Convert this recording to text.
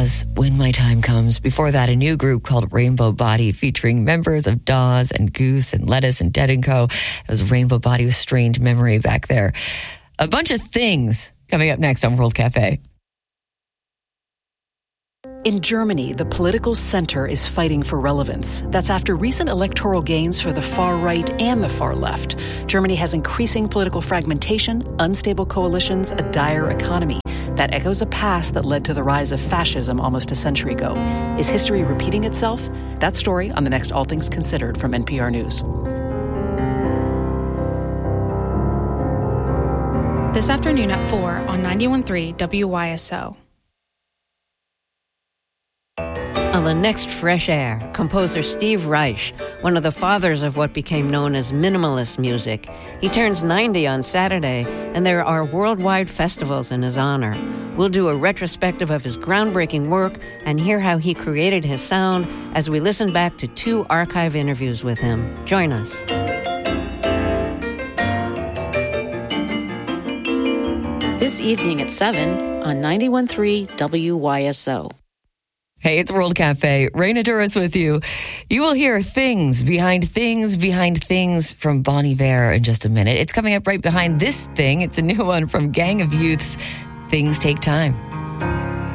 Dawes, When My Time Comes. Before that, a new group called Rainbow Body featuring members of Dawes and Goose and Lettuce and Dead & Co. It was Rainbow Body with Strange Memory back there. A bunch of things coming up next on World Cafe. In Germany, the political center is fighting for relevance. That's after recent electoral gains for the far right and the far left. Germany has increasing political fragmentation, unstable coalitions, a dire economy. That echoes a past that led to the rise of fascism almost a century ago. Is history repeating itself? That story on the next All Things Considered from NPR News. This afternoon at 4 on 91.3 WYSO. On the next Fresh Air, composer Steve Reich, one of the fathers of what became known as minimalist music. He turns 90 on Saturday, and there are worldwide festivals in his honor. We'll do a retrospective of his groundbreaking work and hear how he created his sound as we listen back to 2 archive interviews with him. Join us. This evening at 7 on 91.3 WYSO. Hey, it's World Cafe. Raina Douris with you. You will hear things behind things from Bon Iver in just a minute. It's coming up right behind this thing. It's a new one from Gang of Youths, Things Take Time.